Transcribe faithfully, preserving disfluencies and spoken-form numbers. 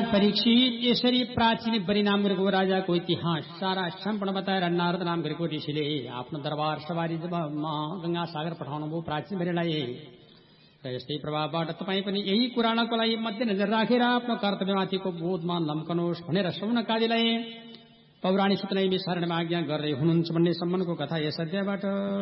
परीक्षित यसरी प्राचीन बरी नाम गरेको राजाको इतिहास सारा सम्पूर्ण बताएर नारद नाम गरेको ऋषिले आफ्नो दरबार सवारी जब गंगा सागर पठाउनुभयो प्राचीन बरीलाई र यस्तै प्रभावबाट तपाईँ पनि यही कुराको लागि मध्यनजर राखेर आफ्नो कर्तव्यमाथिको बोधमा लम्कनुहोस् भनेर सौनकादिलाई पौराणिक सूत्रले शरणमा आज्ञा गर्दै हुनुहुन्छ भन्ने सम्बन्धको कथा यस अध्यायबाट